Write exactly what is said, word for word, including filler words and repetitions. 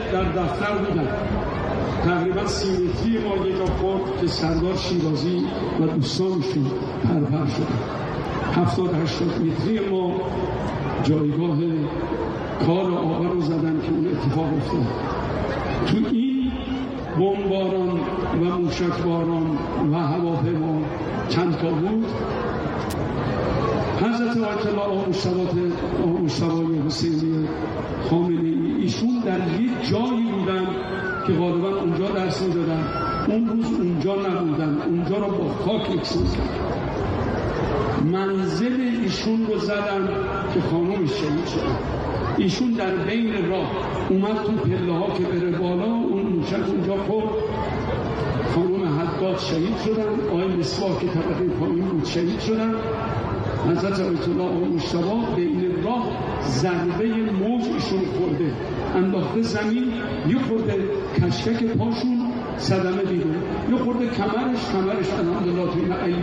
در دفتر بودن. تقریبا سیمتری ما یه جا خورد که سردار شیرازی و دوستانشون پرپر شدن. هفتاد هشتاد متری ما جایگاه کار آقا رو زدن که اون اتفاق افتاد. تو این بمباران و موشکباران و هواپیما چند تا بود. حضرت آیت الله آقا مجتبی حسینی خامنه‌ای ایشون در یک جایی بودن که غالبا اونجا درس می‌دادن، اون روز اونجا نبودن، اونجا رو با خاک یکسان کردن. منزل ایشون رو زدن که خانومش شهید شد. ایشون در بین راه اومد تو پله ها که بره بالا، اون موشک اونجا خورد، خانوم حداد شهید شدن، آقای مسواک که طبقه پایین بود شهید شدن. حضرت آیت الله آقا مجتبی به این راه ضربه موج ایشون خورده، انداخته زمین، یه خورده کشکک پاشون صدمه دیده، یه خورده کمرش کمرش الحمدلله تو این